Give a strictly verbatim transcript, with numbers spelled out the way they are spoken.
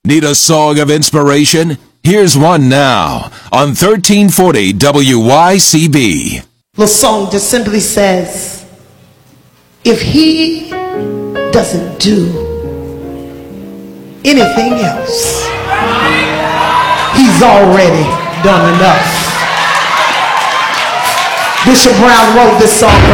Need a song of inspiration? Here's one now on thirteen forty W Y C B. The song just simply says, if he doesn't do anything else, he's already done enough. Bishop Brown wrote this song for